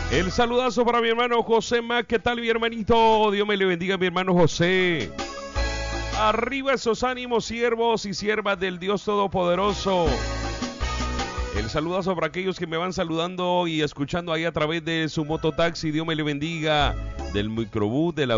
El saludazo para mi hermano José Mac. ¿Qué tal, mi hermanito? Dios me le bendiga, mi hermano José. Arriba esos ánimos, siervos y siervas del Dios Todopoderoso. El saludazo para aquellos que me van saludando y escuchando ahí a través de su mototaxi. Dios me le bendiga. Del microbús, de la